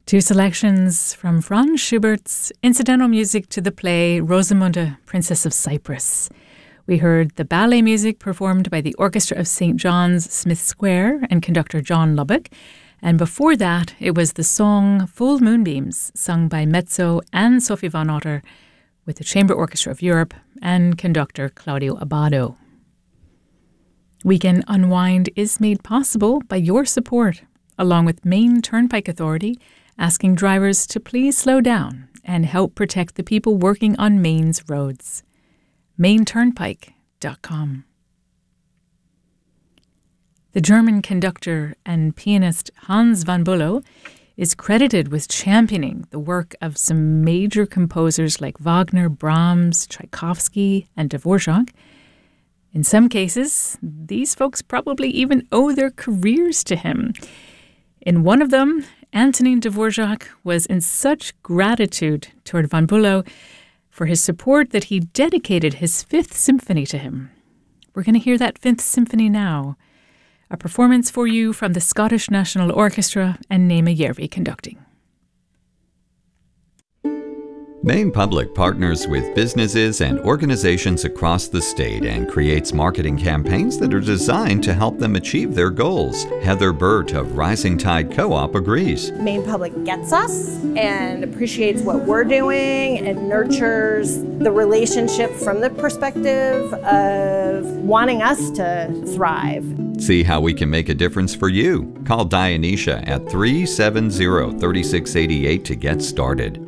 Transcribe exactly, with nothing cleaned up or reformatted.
Two selections from Franz Schubert's incidental music to the play Rosamunde, Princess of Cyprus. We heard the ballet music performed by the Orchestra of Saint John's, Smith Square, and conductor John Lubbock. And before that, it was the song Full Moonbeams, sung by mezzo and Sophie von Otter, with the Chamber Orchestra of Europe and conductor Claudio Abbado. Weekend Unwind is made possible by your support, along with Maine Turnpike Authority, asking drivers to please slow down and help protect the people working on Maine's roads. maine turnpike dot com. The German conductor and pianist Hans von Bülow is credited with championing the work of some major composers like Wagner, Brahms, Tchaikovsky, and Dvorak. In some cases, these folks probably even owe their careers to him. In one of them, Antonin Dvorak was in such gratitude toward von Bülow for his support that he dedicated his Fifth Symphony to him. We're going to hear that Fifth Symphony now. A performance for you from the Scottish National Orchestra and Nema Järvi conducting. Maine Public partners with businesses and organizations across the state and creates marketing campaigns that are designed to help them achieve their goals. Heather Burt of Rising Tide Co-op agrees. Maine Public gets us and appreciates what we're doing and nurtures the relationship from the perspective of wanting us to thrive. See how we can make a difference for you. Call Dionysia at three seven zero, three six eight eight to get started.